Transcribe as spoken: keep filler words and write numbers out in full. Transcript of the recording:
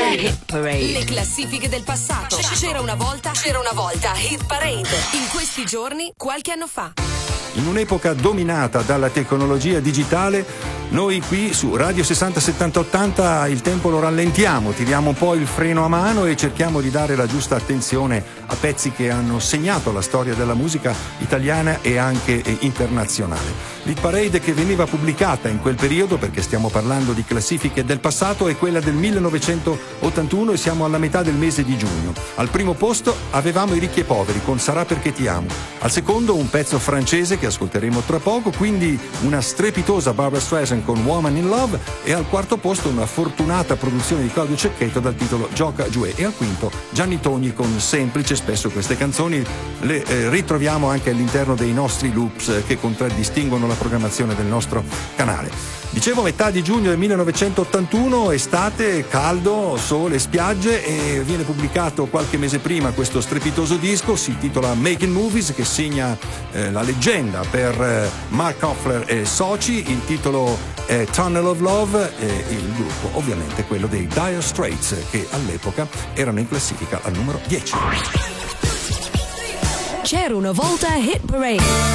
Hit Parade. Le classifiche del passato. C'era una volta, c'era una volta Hit Parade. In questi giorni, qualche anno fa. In un'epoca dominata dalla tecnologia digitale, noi qui su Radio sessanta settanta ottanta il tempo lo rallentiamo, tiriamo un po' il freno a mano e cerchiamo di dare la giusta attenzione a pezzi che hanno segnato la storia della musica italiana e anche internazionale. L'Hit Parade che veniva pubblicata in quel periodo, perché stiamo parlando di classifiche del passato, è quella del millenovecentottantuno e siamo alla metà del mese di giugno. Al primo posto avevamo I Ricchi e Poveri con Sarà perché ti amo. Al secondo un pezzo francese che ascolteremo tra poco, quindi una strepitosa Barbra Streisand con Woman in Love, e al quarto posto una fortunata produzione di Claudio Cecchetto dal titolo Gioca Giuè, e al quinto Gianni Togni con Semplice. Spesso queste canzoni le eh, ritroviamo anche all'interno dei nostri loops eh, che contraddistinguono la programmazione del nostro canale. Dicevo metà di giugno del millenovecentottantuno, estate, caldo, sole, spiagge, e viene pubblicato qualche mese prima questo strepitoso disco, si intitola Making Movies, che segna eh, la leggenda per eh, Mark Knopfler e soci. Il titolo è Tunnel of Love e il gruppo ovviamente quello dei Dire Straits, che all'epoca erano in classifica al numero dieci. C'era una volta Hit Parade.